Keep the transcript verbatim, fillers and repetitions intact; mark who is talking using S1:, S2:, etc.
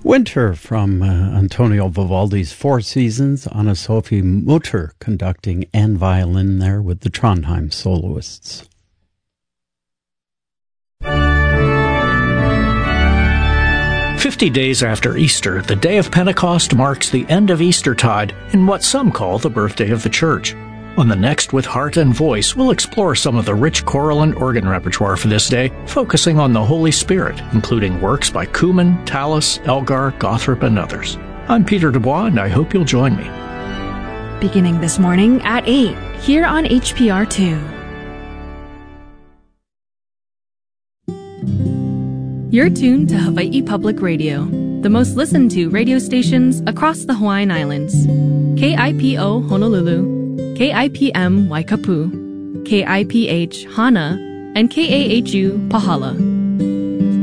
S1: Winter from uh, Antonio Vivaldi's Four Seasons. Anna-Sophie Mutter conducting and violin there with the Trondheim soloists.
S2: Fifty days after Easter, the day of Pentecost marks the end of Eastertide and what some call the birthday of the Church. On the next With Heart and Voice, we'll explore some of the rich choral and organ repertoire for this day, focusing on the Holy Spirit, including works by Kuhlmann, Tallis, Elgar, Gotthard, and others. I'm Peter Dubois, and I hope you'll join me.
S3: Beginning this morning at eight, here on H P R two. You're tuned to Hawaii Public Radio, the most listened to radio stations across the Hawaiian Islands. K I P O Honolulu, K I P M Waikapu, K I P H Hana, and K A H U Pahala.